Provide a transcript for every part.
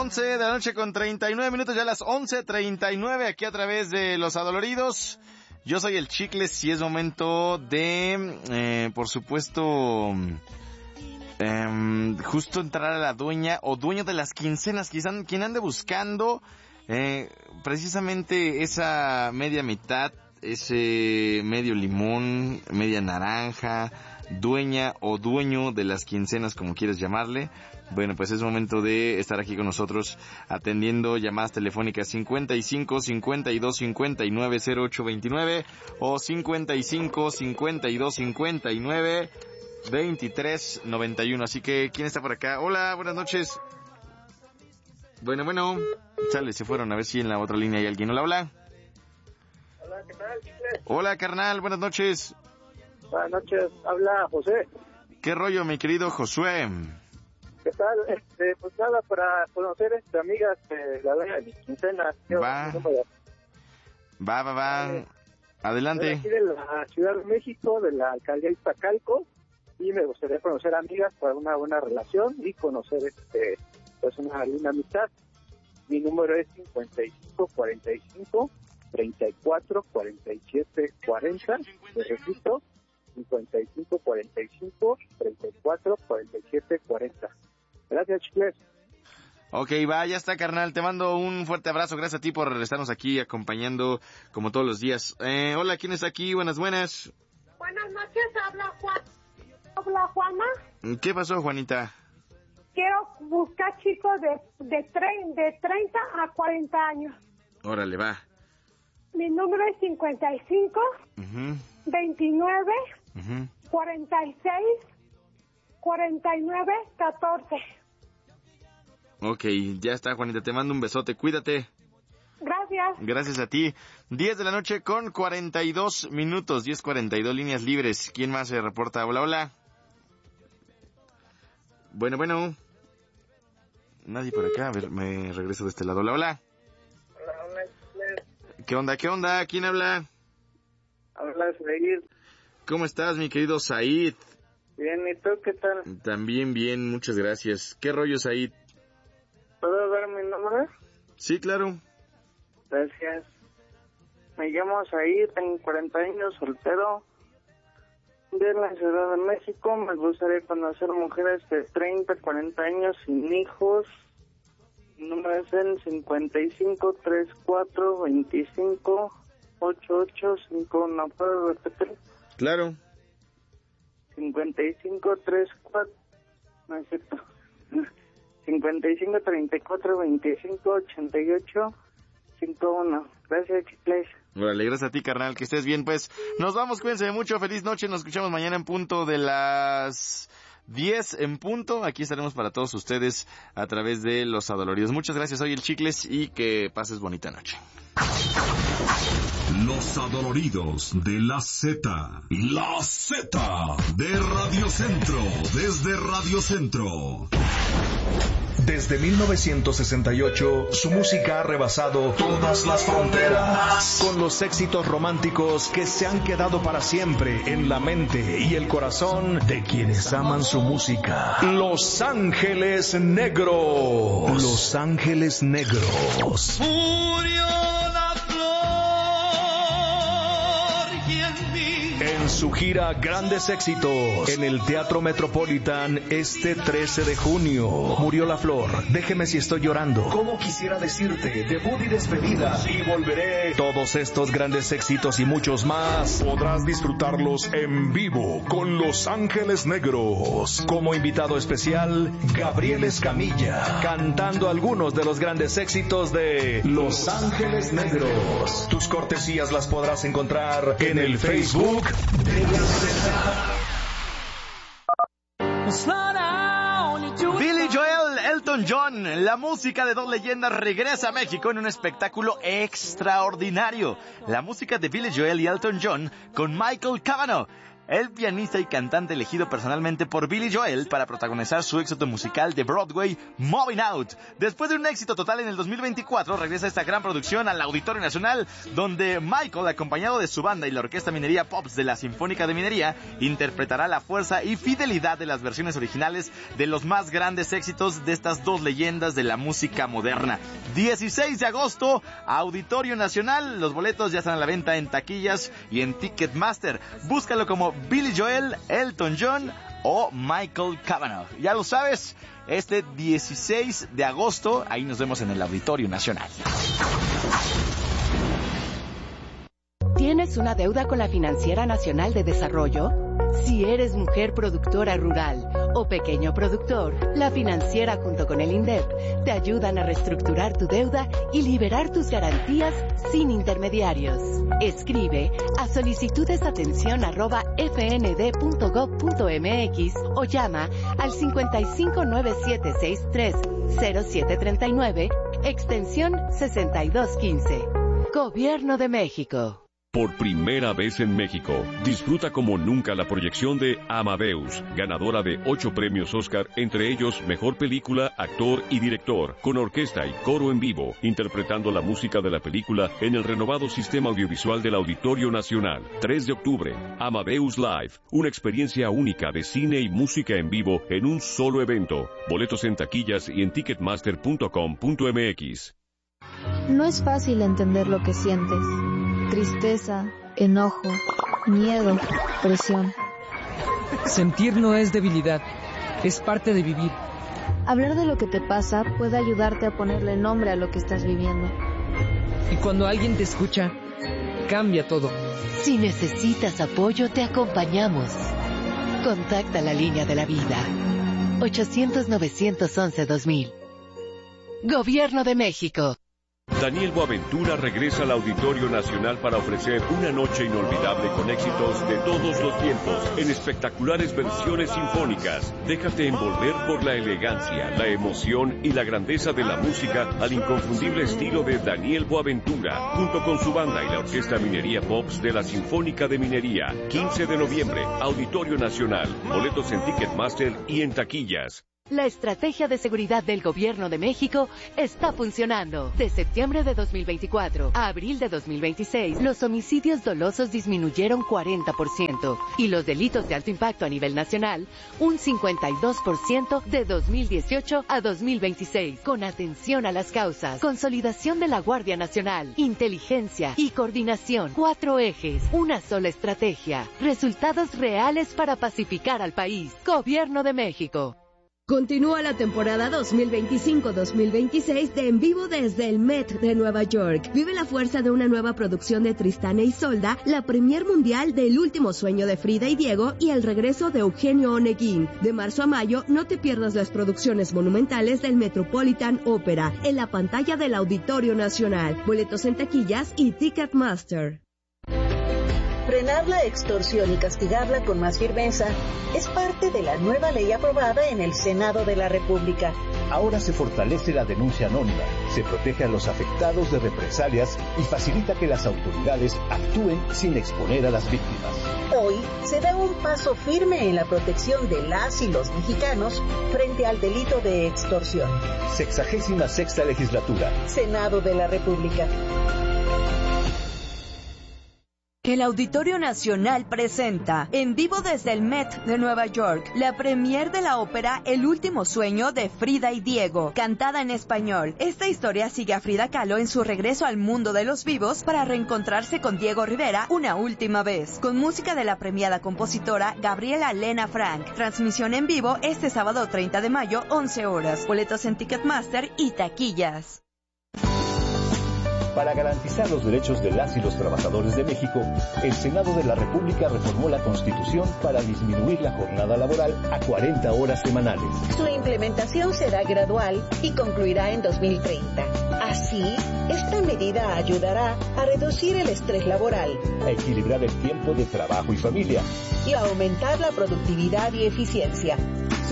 11 de la noche con 39 minutos, ya las 11:39 aquí a través de Los Adoloridos. Yo soy el Chicles y es momento de, por supuesto, justo entrar a la dueña o dueño de las quincenas, quien ande buscando precisamente esa media mitad, ese medio limón, media naranja, dueña o dueño de las quincenas, como quieres llamarle. Bueno, pues es momento de estar aquí con nosotros atendiendo llamadas telefónicas 55 52 59 08 29 o 55 52 59 23 91. Así que, ¿quién está por acá? Hola, buenas noches. Bueno, chale, se fueron, a ver si en la otra línea hay alguien. Hola. Hola, ¿qué tal? Hola, carnal, buenas noches. Buenas noches, habla José. ¿Qué rollo, mi querido Josué? ¿Qué tal? Pues nada, para conocer amigas de la dueña de mi quincena. Va. Adelante. Soy aquí de la Ciudad de México, de la alcaldía Iztacalco, y me gustaría conocer amigas para una buena relación y conocer pues una linda amistad. Mi número es 55 45 34 47 40. Te repito, 55 45 34 47 40. Gracias, Chicles. Ok, ya está, carnal. Te mando un fuerte abrazo. Gracias a ti por estarnos aquí acompañando como todos los días. Hola, ¿quién está aquí? Buenas. Buenas noches, habla Juana. ¿Qué pasó, Juanita? Quiero buscar chicos de 30 a 40 años. Órale, va. Mi número es 55 29 46 49 14. Ok, ya está, Juanita. Te mando un besote. Cuídate. Gracias. Gracias a ti. 10 de la noche con 42 minutos. 10:42 líneas libres. ¿Quién más se reporta? Hola. Bueno. Nadie por acá. A ver, me regreso de este lado. Hola. Hola. ¿Qué onda? ¿Quién habla? Habla Said. ¿Cómo estás, mi querido Said? Bien, ¿y tú qué tal? También bien, muchas gracias. ¿Qué rollo, Said? ¿Puedo dar mi nombre? Sí, claro. Gracias. Me llamo Said, tengo 40 años, soltero. De la Ciudad de México. Me gustaría conocer mujeres de 30, 40 años sin hijos. Mi número es el 55 34 25 88 51. ¿Puedo repetir? Claro. 55 34. No es cierto. 55 34 25 88 51. Gracias, Chicles. Órale, gracias a ti, carnal, que estés bien, pues. Nos vamos, cuídense mucho, feliz noche, nos escuchamos mañana en punto de las 10 en punto. Aquí estaremos para todos ustedes a través de Los Adoloridos. Muchas gracias, soy el Chicles y que pases bonita noche. Los Adoloridos de la Z. La Z de Radio Centro, desde Radio Centro. Desde 1968, su música ha rebasado todas las fronteras, con los éxitos románticos que se han quedado para siempre en la mente y el corazón de quienes aman su música. Los Ángeles Negros. Los Ángeles Negros. Murió la flor y en mí. En su gira Grandes Éxitos, en el Teatro Metropolitan, este 13 de junio. Murió la flor, déjeme si estoy llorando. ¿Cómo quisiera decirte? Debut y despedida. Y volveré. Todos estos grandes éxitos y muchos más podrás disfrutarlos en vivo con Los Ángeles Negros. Como invitado especial, Gabriel Escamilla, cantando algunos de los grandes éxitos de Los Ángeles Negros. Tus cortesías las podrás encontrar en el Facebook de la Z. Billy Joel, Elton John, la música de dos leyendas regresa a México en un espectáculo extraordinario. La música de Billy Joel y Elton John con Michael Cavanaugh. el pianista y cantante elegido personalmente por Billy Joel para protagonizar su éxito musical de Broadway, Moving Out. Después de un éxito total en el 2024, regresa esta gran producción al Auditorio Nacional, donde Michael, acompañado de su banda y la Orquesta Minería Pops de la Sinfónica de Minería, interpretará la fuerza y fidelidad de las versiones originales de los más grandes éxitos de estas dos leyendas de la música moderna. 16 de agosto, Auditorio Nacional. Los boletos ya están a la venta en taquillas y en Ticketmaster. Búscalo como Billy Joel, Elton John o Michael Cavanaugh. Ya lo sabes, este 16 de agosto, ahí nos vemos en el Auditorio Nacional. ¿Tienes una deuda con la Financiera Nacional de Desarrollo? Si eres mujer productora rural o pequeño productor, la financiera junto con el INDEP te ayudan a reestructurar tu deuda y liberar tus garantías sin intermediarios. Escribe a solicitudesatención@fnd.gov.mx o llama al 5597630739, extensión 6215. Gobierno de México. Por primera vez en México, disfruta como nunca la proyección de Amadeus, ganadora de 8 premios Oscar, entre ellos Mejor Película, Actor y Director, con orquesta y coro en vivo, interpretando la música de la película en el renovado sistema audiovisual del Auditorio Nacional. 3 de octubre, Amadeus Live, una experiencia única de cine y música en vivo en un solo evento. Boletos en taquillas y en ticketmaster.com.mx. No es fácil entender lo que sientes. Tristeza, enojo, miedo, presión. Sentir no es debilidad, es parte de vivir. Hablar de lo que te pasa puede ayudarte a ponerle nombre a lo que estás viviendo. Y cuando alguien te escucha, cambia todo. Si necesitas apoyo, te acompañamos. Contacta la línea de la vida. 800-911-2000. Gobierno de México. Daniel Boaventura regresa al Auditorio Nacional para ofrecer una noche inolvidable con éxitos de todos los tiempos en espectaculares versiones sinfónicas. Déjate envolver por la elegancia, la emoción y la grandeza de la música al inconfundible estilo de Daniel Boaventura, junto con su banda y la Orquesta Minería Pops de la Sinfónica de Minería. 15 de noviembre, Auditorio Nacional. Boletos en Ticketmaster y en taquillas. La estrategia de seguridad del Gobierno de México está funcionando. De septiembre de 2024 a abril de 2026, los homicidios dolosos disminuyeron 40% y los delitos de alto impacto a nivel nacional un 52% de 2018 a 2026. Con atención a las causas, consolidación de la Guardia Nacional, inteligencia y coordinación. 4 ejes, una sola estrategia. Resultados reales para pacificar al país. Gobierno de México. Continúa la temporada 2025-2026 de En Vivo desde el Met de Nueva York. Vive la fuerza de una nueva producción de Tristán e Isolda, la premier mundial de El último sueño de Frida y Diego y el regreso de Eugenio Oneguín. De marzo a mayo, no te pierdas las producciones monumentales del Metropolitan Opera en la pantalla del Auditorio Nacional. Boletos en taquillas y Ticketmaster. Frenar la extorsión y castigarla con más firmeza es parte de la nueva ley aprobada en el Senado de la República. Ahora se fortalece la denuncia anónima, se protege a los afectados de represalias y facilita que las autoridades actúen sin exponer a las víctimas. Hoy se da un paso firme en la protección de las y los mexicanos frente al delito de extorsión. 66ª Legislatura. Senado de la República. El Auditorio Nacional presenta, en vivo desde el Met de Nueva York, la premier de la ópera El último sueño de Frida y Diego, cantada en español. Esta historia sigue a Frida Kahlo en su regreso al mundo de los vivos para reencontrarse con Diego Rivera una última vez, con música de la premiada compositora Gabriela Lena Frank. Transmisión en vivo este sábado 30 de mayo, 11 horas. Boletos en Ticketmaster y taquillas. Para garantizar los derechos de las y los trabajadores de México, el Senado de la República reformó la Constitución para disminuir la jornada laboral a 40 horas semanales. Su implementación será gradual y concluirá en 2030. Así, esta medida ayudará a reducir el estrés laboral, a equilibrar el tiempo de trabajo y familia y a aumentar la productividad y eficiencia.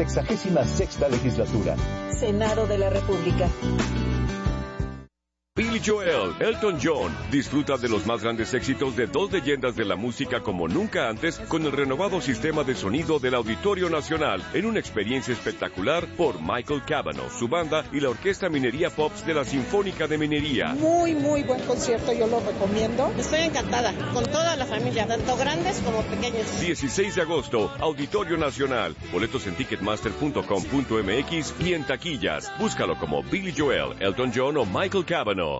66ª Legislatura. Senado de la República. Billy Billy Joel, Elton John. Disfruta de los más grandes éxitos de dos leyendas de la música como nunca antes con el renovado sistema de sonido del Auditorio Nacional en una experiencia espectacular por Michael Cavanaugh, su banda y la Orquesta Minería Pops de la Sinfónica de Minería. Muy buen concierto, yo lo recomiendo. Estoy encantada, con toda la familia, tanto grandes como pequeños. 16 de agosto, Auditorio Nacional. Boletos en ticketmaster.com.mx y en taquillas. Búscalo como Billy Joel, Elton John o Michael Cavanaugh.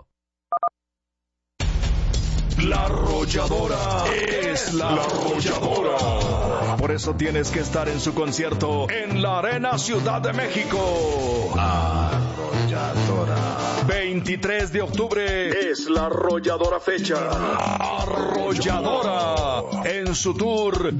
La Arrolladora es la Arrolladora. Por eso tienes que estar en su concierto en la Arena Ciudad de México. Arrolladora. 23 de octubre es la Arrolladora fecha. Arrolladora en su tour